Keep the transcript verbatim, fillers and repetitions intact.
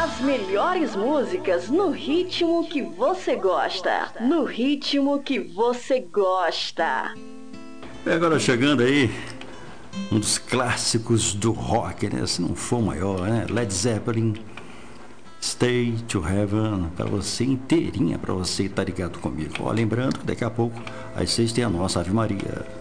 As melhores músicas no ritmo que você gosta. No ritmo que você gosta. E agora chegando aí, um dos clássicos do rock, né? Se não for o maior, né? Led Zeppelin, Stay to Heaven, para você inteirinha, para você estar ligado comigo. Ó, lembrando que daqui a pouco, às seis tem a nossa Ave Maria.